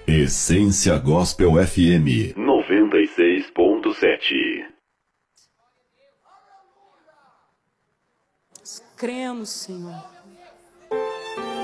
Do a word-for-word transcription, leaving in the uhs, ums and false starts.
Essência Gospel F M noventa e seis ponto sete. Cremos, Senhor.